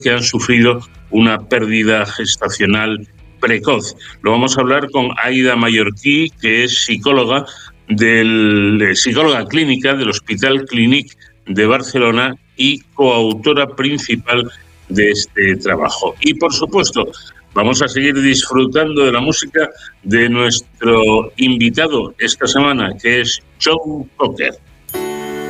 que han sufrido una pérdida gestacional precoz. Lo vamos a hablar con Aida Mallorquí, que es psicóloga clínica del Hospital Clínic de Barcelona y coautora principal de este trabajo. Y, por supuesto, vamos a seguir disfrutando de la música de nuestro invitado esta semana, que es Joe Cocker.